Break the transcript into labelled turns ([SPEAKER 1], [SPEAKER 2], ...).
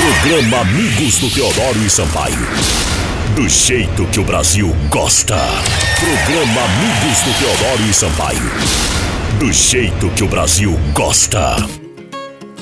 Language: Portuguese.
[SPEAKER 1] Programa Amigos do Teodoro e Sampaio. Do jeito que o Brasil gosta. Programa Amigos do Teodoro e Sampaio. Do jeito que o Brasil gosta.